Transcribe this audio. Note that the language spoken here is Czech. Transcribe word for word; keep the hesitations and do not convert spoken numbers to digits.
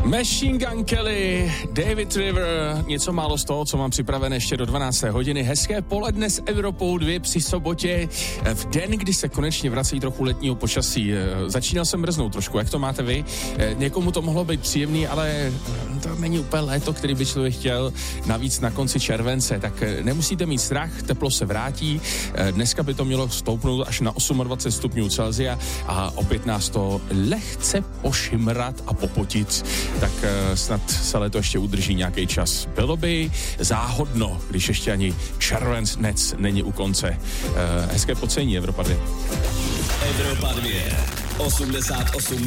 Machine Gun Kelly, David River, něco málo z toho, co mám připravené ještě do dvanácté hodiny. Hezké poledne s Evropou dva při sobotě, v den, kdy se konečně vrací trochu letního počasí. Začínal jsem mrznout trošku, jak to máte vy? Někomu to mohlo být příjemný, ale to není úplně léto, který by člověk chtěl, navíc na konci července, tak nemusíte mít strach, teplo se vrátí. Dneska by to mělo stoupnout až na dvacet osm stupňů Celsia a opět nás to lehce pošimrat a popotit. Tak snad se léto ještě udrží nějaký čas. Bylo by záhodno, když ještě ani červenec není u konce. Hezké pocení Evropa dva. Evropa dva, osmdesát osm